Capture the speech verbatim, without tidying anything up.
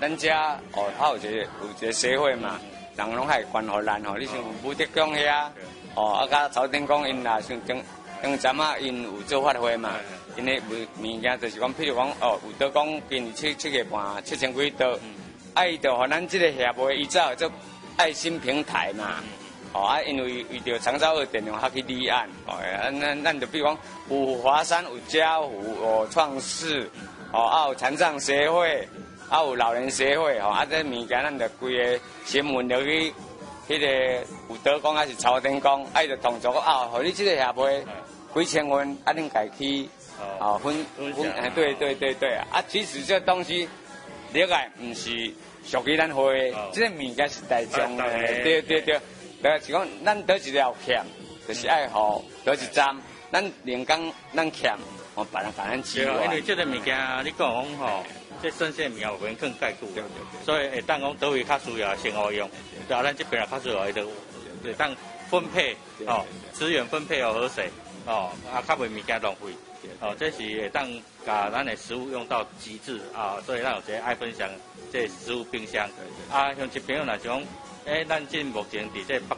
咱遮哦，它有一个有一个社会嘛，人拢还关乎咱吼。你像武德宫遐，哦，啊，甲朝天宫因啦，像顶顶阵啊，因有做法会嘛，因咧物物件就是讲，譬如讲哦，武德宫今年七七月半七千几桌，啊，伊就互咱即个协会依照做爱心平台嘛。哦啊，因为为着长照二电量，他去立案，哦，啊，咱咱就比如讲，有华山，有家福，有创世，哦，啊有残障协会，啊有老人协会，吼、哦，啊这物件咱就规个新闻就去，迄个有德宫还是朝天宫，啊伊就动作啊，互你即个协会几千份，啊恁家去，哦分分，哎对对对对啊，啊其实这东西，了解唔是属于咱会，即个物件是大众的，对对对。就是讲，咱倒一条欠，就是爱好倒一站，咱连工咱欠，哦，别人甲咱支援。 因为这个物件，你讲讲吼，这新鲜物件有免更解决，所以会当讲倒位较需要先好用，然后咱这边也较需要，就会当分配哦，资源分配哦好势哦，啊较袂物件浪费。哦，这是会当把咱的食物用到极致啊，所以咱有一个爱分享这食物冰箱啊，像这边若是讲。诶，咱即目前伫这北